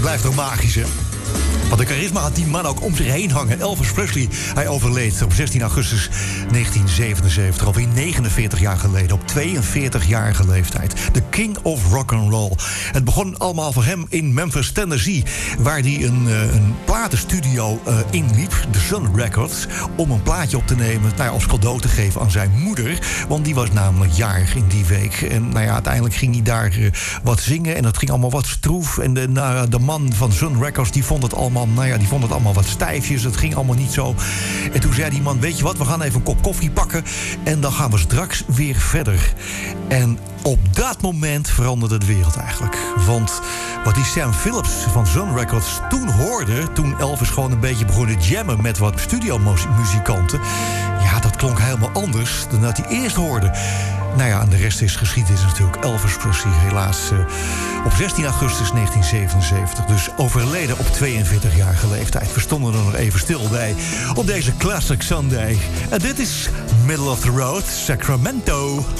blijft toch magisch, hè? Wat een charisma had die man ook om zich heen hangen. Elvis Presley, hij overleed op 16 augustus 1977. Alweer 49 jaar geleden, op 42-jarige leeftijd. De King of Rock'n'Roll. Het begon allemaal voor hem in Memphis, Tennessee, waar hij een platenstudio inliep, de Sun Records, om een plaatje op te nemen, als cadeau te geven aan zijn moeder. Want die was namelijk jarig in die week. En uiteindelijk ging hij daar wat zingen en dat ging allemaal wat stroef. En de man van Sun Records, die vond het allemaal wat stijfjes. Het ging allemaal niet zo. En toen zei die man, weet je wat, we gaan even een kop koffie pakken en dan gaan we straks weer verder. En op dat moment veranderde de wereld eigenlijk. Want wat die Sam Phillips van Sun Records toen hoorde, toen Elvis gewoon een beetje begon te jammen met wat studiomuzikanten, dat klonk helemaal anders dan dat hij eerst hoorde. En de rest is geschiedenis natuurlijk. Elvis Presley helaas op 16 augustus 1977. Dus overleden op 42-jarige leeftijd. We stonden er nog even stil bij op deze Classic Sunday. En dit is Middle of the Road, Sacramento.